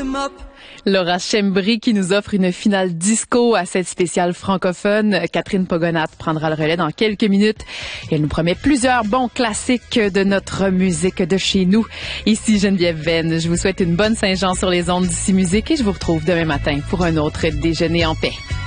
Laura Schembri qui nous offre une finale disco à cette spéciale francophone. Catherine Pogonat prendra le relais dans quelques minutes. Et elle nous promet plusieurs bons classiques de notre musique de chez nous. Ici Geneviève Venn. Je vous souhaite une bonne Saint-Jean sur les ondes d'ici musique et je vous retrouve demain matin pour un autre déjeuner en paix.